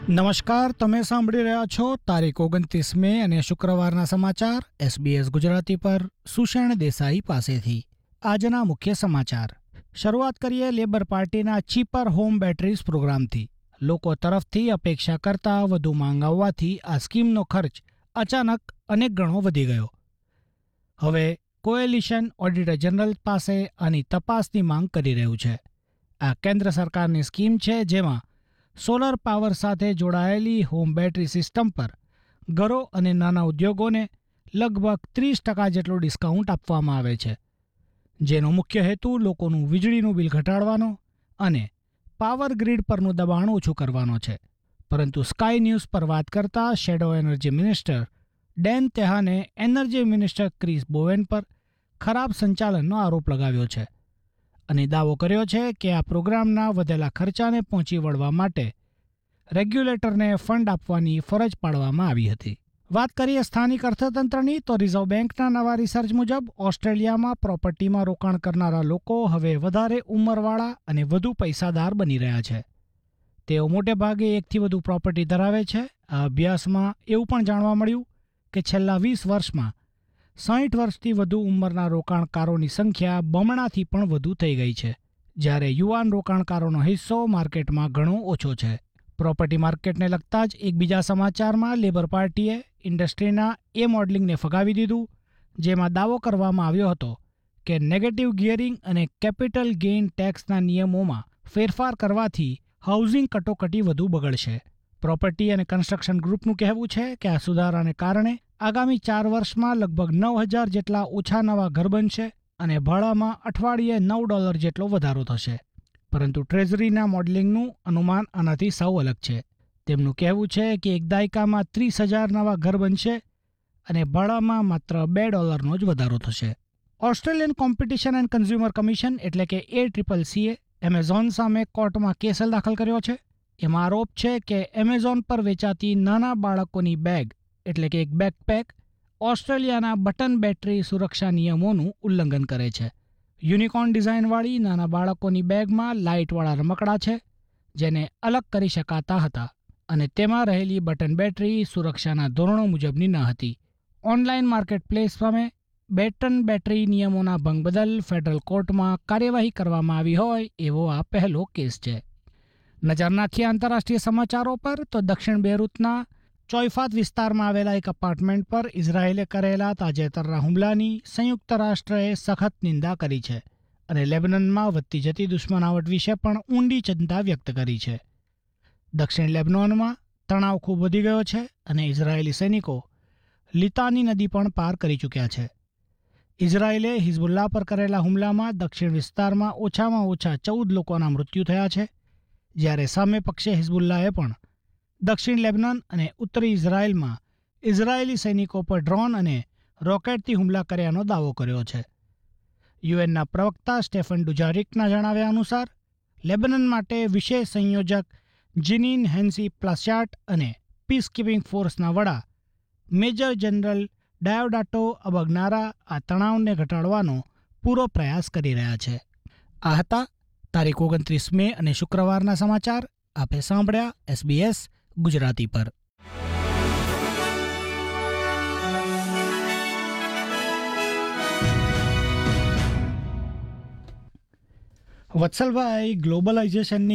નમસ્કાર, તમે સાંભળી રહ્યા છો તારીખ 29 મે અને શુક્રવારના સમાચાર SBS ગુજરાતી પર સુષેણ દેસાઈ પાસેથી. આજના મુખ્ય સમાચાર. શરૂઆત કરીએ લેબર પાર્ટીના ચીપર હોમ બેટરીઝ પ્રોગ્રામથી. લોકો તરફથી અપેક્ષા કરતાં વધુ માંગ આવવાથી આ સ્કીમનો ખર્ચ અચાનક અનેક ગણો વધી ગયો. હવે કોએલિશન ઓડિટર જનરલ પાસે આની તપાસની માંગ કરી રહ્યું છે. આ કેન્દ્ર સરકારની સ્કીમ છે જેમાં સોલર પાવર સાથે જોડાયેલી હોમ બેટરી સિસ્ટમ પર ઘરો અને નાના ઉદ્યોગોને લગભગ 30% જેટલો ડિસ્કાઉન્ટ આપવામાં આવે છે, જેનો મુખ્ય હેતુ લોકોનું વીજળીનું બિલ ઘટાડવાનો અને પાવર ગ્રીડ પરનું દબાણ ઓછું કરવાનો છે. પરંતુ સ્કાય ન્યૂઝ પર વાત કરતા શેડો એનર્જી મિનિસ્ટર ડેન તેહાને એનર્જી મિનિસ્ટર ક્રિસ બોવેન પર ખરાબ સંચાલનનો આરોપ લગાવ્યો છે અને દાવો કર્યો છે કે આ પ્રોગ્રામના વધેલા ખર્ચાને પહોંચી વળવા માટે રેગ્યુલેટરને ફંડ આપવાની ફરજ પાડવામાં આવી હતી. વાત કરીએ સ્થાનિક અર્થતંત્રની તો રિઝર્વ બેંકના નવા રિસર્ચ મુજબ ઓસ્ટ્રેલિયામાં પ્રોપર્ટીમાં રોકાણ કરનારા લોકો હવે વધારે ઉંમરવાળા અને વધુ પૈસાદાર બની રહ્યા છે. તેઓ મોટેભાગે એકથી વધુ પ્રોપર્ટી ધરાવે છે. આ અભ્યાસમાં એવું પણ જાણવા મળ્યું કે છેલ્લા 20 વર્ષમાં 60 વર્ષથી વધુ ઉંમરના રોકાણકારોની સંખ્યા બમણાથી પણ વધુ થઈ ગઈ છે, જ્યારે યુવાન રોકાણકારોનો હિસ્સો માર્કેટમાં ઘણો ઓછો છે. પ્રોપર્ટી માર્કેટને લગતા જ એક બીજા સમાચારમાં લેબર પાર્ટીએ ઇન્ડસ્ટ્રીના એ મોડલિંગને ફગાવી દીધું, જેમાં દાવો કરવામાં આવ્યો હતો કે નેગેટિવ ગિયરિંગ અને કેપિટલ ગેઇન ટેક્સના નિયમોમાં ફેરફાર કરવાથી હાઉસિંગ કટોકટી વધુ બગડશે. પ્રોપર્ટી અને કન્સ્ટ્રક્શન ગ્રુપનું કહેવું છે કે આ સુધારાને કારણે આગામી 4 વર્ષમાં લગભગ 9,000 જેટલા ઓછા નવા ઘર બનશે અને ભાડામાં અઠવાડિયે $9 જેટલો વધારો થશે. પરંતુ ટ્રેઝરીના મોડલિંગનું અનુમાન આનાથી સાવ અલગ છે. તેમનું કહેવું છે કે એક દાયકામાં 30,000 નવા ઘર બનશે અને ભાડામાં માત્ર $2નો જ વધારો થશે. Australian competition and consumer commission એટલે કે ACCCએ એમેઝોન સામે કોર્ટમાં કેસ દાખલ કર્યો છે. એમાં આરોપ છે કે એમેઝોન પર વેચાતી નાના બાળકોની બેગ એટલે કે એક બેકપેક ઓસ્ટ્રેલિયાના બટન બેટરી સુરક્ષા નિયમોનું ઉલ્લંઘન કરે છે. યુનિકોર્ન ડિઝાઇનવાળી નાના બાળકોની બેગમાં લાઇટવાળા રમકડા છે, જેને અલગ કરી શકાતા હતા અને તેમાં રહેલી બટન બેટરી સુરક્ષાના ધોરણો મુજબની ન હતી. ઓનલાઈન માર્કેટપ્લેસ સામે બટન બેટરી નિયમોના ભંગ બદલ ફેડરલ કોર્ટમાં કાર્યવાહી કરવામાં આવી હોય એવો આ પહેલો કેસ છે. નજર નાખીએ આંતરરાષ્ટ્રીય સમાચારો પર તો દક્ષિણ બેરૂતના ચોઇફાત વિસ્તારમાં આવેલા એક અપાર્ટમેન્ટ પર ઇઝરાયેલે કરેલા તાજેતરના હુમલાની સંયુક્ત રાષ્ટ્રએ સખત નિંદા કરી છે અને લેબનનમાં વધતી જતી દુશ્મનાવટ વિશે પણ ઊંડી ચિંતા વ્યક્ત કરી છે. દક્ષિણ લેબનોનમાં તણાવ ખૂબ વધી ગયો છે અને ઇઝરાયેલી સૈનિકો લિતાની નદી પણ પાર કરી ચૂક્યા છે. ઇઝરાયેલે હિઝબુલ્લાહ પર કરેલા હુમલામાં દક્ષિણ વિસ્તારમાં ઓછામાં ઓછા 14 લોકોના મૃત્યુ થયા છે, જ્યારે સામે પક્ષે હિઝબુલ્લાહે પણ દક્ષિણ લેબનાન અને ઉત્તરી ઇઝરાયેલમાં ઇઝરાયેલી સૈનિકો પર ડ્રોન અને રોકેટથી હુમલા કર્યાનો દાવો કર્યો છે. યુએનના પ્રવક્તા સ્ટેફન ડુજારિકના જણાવ્યા અનુસાર લેબનન માટે વિશેષ સંયોજક જીનીન હેન્સી પ્લાસ્યાટ અને પીસકીપિંગ ફોર્સના વડા મેજર જનરલ ડાયોડાટો અબગનારા આ તણાવને ઘટાડવાનો પૂરો પ્રયાસ કરી રહ્યા છે. આ હતા તારીખ 29 મે અને શુક્રવારના સમાચાર. આપે સાંભળ્યા SBS ગુજરાતી પર. વત્સલભાઈ, ગ્લોબલાઇઝેશનની